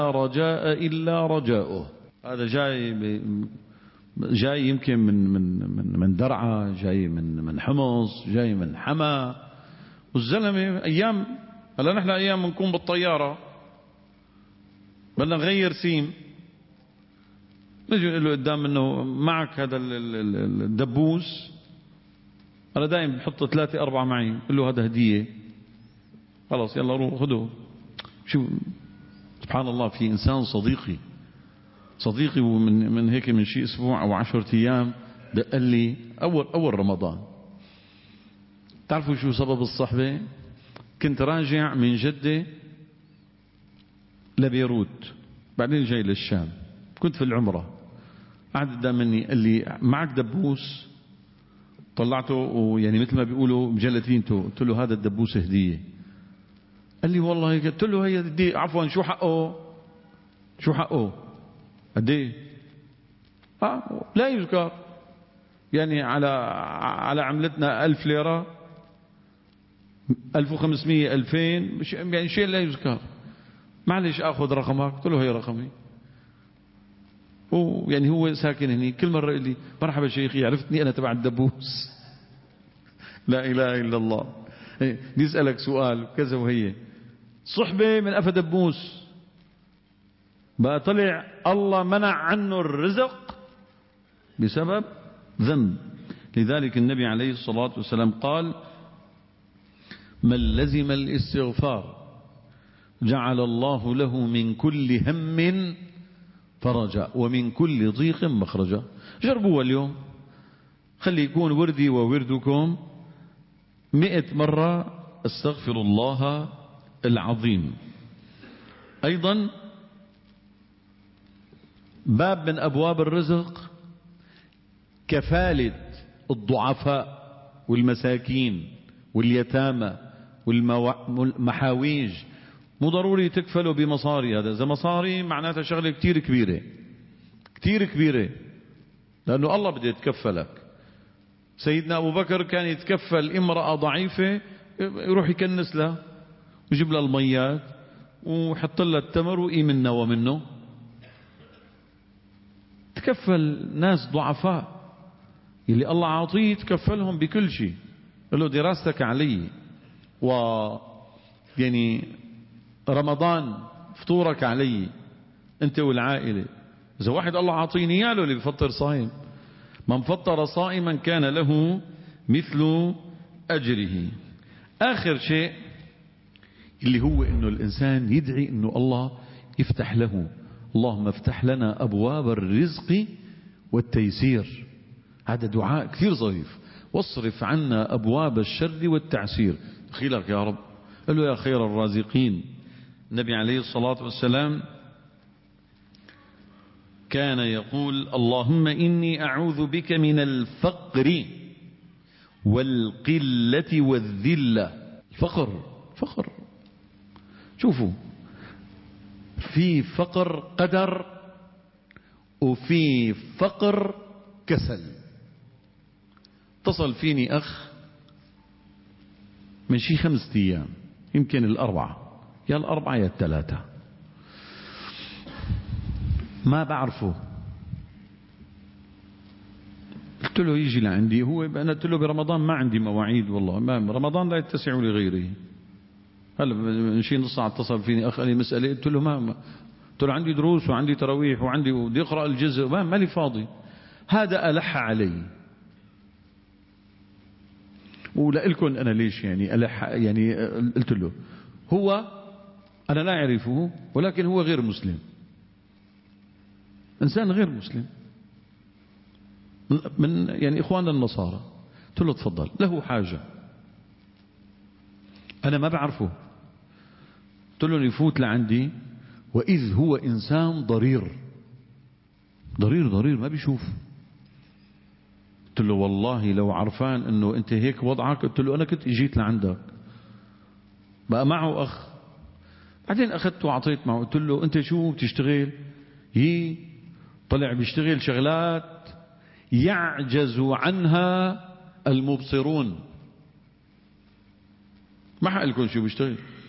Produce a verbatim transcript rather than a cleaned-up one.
رجاء إلا رجاؤه. هذا جاي جاي يمكن من من من من درعا، جاي من من حمص، جاي من حما. والزلمة أيام، هلا نحن أيام بنكون بالطيارة بدنا نغير سيم، نجي نقول له قدام انه معك هذا الدبوس، انا دائما بحط ثلاثة أربعة معي، بقول له هذا هدية، خلاص يلا روح خذه. شو سبحان الله، في إنسان صديقي صديقي ومن من هيك من شيء أسبوع أو عشرة أيام دق لي أول أول رمضان. تعرفوا شو سبب الصحبة؟ كنت راجع من جدة لبيروت، بعدين جاي للشام، كنت في العمرة، قعد قدام مني قال لي معك دبوس؟ طلعته ويعني مثل ما بيقولوا بجلاتينته، قلت له هذا الدبوس هدية. قال لي والله، قلت له هي هدية. عفوا شو حقه؟ شو حقه؟ قد ايه؟ اه لا يذكر، يعني على على عملتنا ألف ليرة، ألف وخمسمية، ألفين، يعني شيء لا يذكر. معلش اخذ رقمك؟ قلت له هي رقمي. ويعني هو ساكن هني، كل مرة يقول لي مرحبا شيخي، عرفتني أنا تبع الدبوس. لا إله إلا الله. بدي أسألك سؤال كذا، وهي صحبة من أفا دبوس بقى طلع الله منع عنه الرزق بسبب ذنب. لذلك النبي عليه الصلاة والسلام قال: من لزم الاستغفار جعل الله له من كل هم فرجا ومن كل ضيق مخرجا. جربوها اليوم، خلي يكون وردي ووردكم مئة مرة استغفر الله العظيم. أيضا باب من أبواب الرزق كفالة الضعفاء والمساكين واليتامى والمحاويج. مو ضروري تكفلوا بمصاري، هذا إذا مصاري معناتها شغلة كتير كبيرة كتير كبيرة، لأنه الله بده يتكفلك. سيدنا أبو بكر كان يتكفل امرأة ضعيفة، يروح يكنس لها ويجيب لها الميات ويحط لها التمر ويمنا ومنه. تكفل ناس ضعفاء اللي الله عاطيه، تكفلهم بكل شيء. قال له دراستك علي، و يعني رمضان فطورك علي انت والعائلة. اذا واحد الله عاطيني ياله اللي بفطر صائم، من فطر صائما كان له مثل اجره. اخر شيء اللي هو انه الانسان يدعي انه الله يفتح له. اللهم افتح لنا ابواب الرزق والتيسير. هذا دعاء كثير ظريف. واصرف عنا ابواب الشر والتعسير. دخيلك يا رب. قال له يا خير الرازقين. النبي عليه الصلاة والسلام كان يقول: اللهم إني أعوذ بك من الفقر والقلة والذلة. الفقر فقر، شوفوا، في فقر قدر وفي فقر كسل. اتصل فيني أخ من شي خمسة أيام، يمكن الأربعة، يا الأربعة يا الثلاثة، ما بعرفه. قلت له يجي لعندي. هو أنا قلت له برمضان ما عندي مواعيد، والله ما رمضان لا يتسع لغيره. هلا من شي نص ساعة اتصل فيني أخ، قال لي مسألة. قلت له ما قلت له عندي دروس وعندي تراويح وعندي بدي أقرأ الجزء، ما مالي فاضي. هذا ألح علي. ولكم أنا ليش يعني ألح؟ يعني قلت له هو أنا لا أعرفه، ولكن هو غير مسلم، إنسان غير مسلم من يعني إخواننا النصارى. قلت له تفضل، له حاجة أنا ما بعرفه. قلت له يفوت لعندي، وإذ هو إنسان ضرير ضرير ضرير ما بيشوف. قلت له والله لو عرفان انه انت هيك وضعك، قلت له انا كنت اجيت لعندك. بقى معه اخ، بعدين اخذته وعطيت معه. قلت له انت شو بتشتغل؟ هي طلع بيشتغل شغلات يعجز عنها المبصرون. ما حق لكم شو بيشتغل.